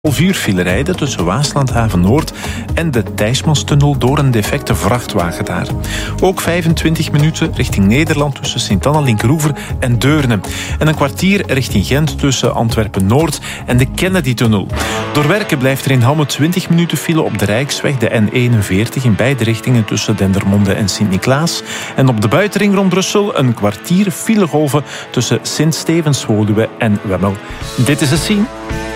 Half uur file rijden tussen Waaslandhaven Noord en de Thijsmanstunnel door een defecte vrachtwagen daar. Ook 25 minuten richting Nederland tussen Sint-Anna-Linkeroever en Deurne. En een kwartier richting Gent tussen Antwerpen-Noord en de Kennedy-tunnel. Door werken blijft er in Hamme 20 minuten file op de Rijksweg, de N41 in beide richtingen tussen Dendermonde en Sint-Niklaas. En op de buitenring rond Brussel een kwartier filegolven tussen Sint-Stevens-Woluwe en Wemmel. Dit is het Scene.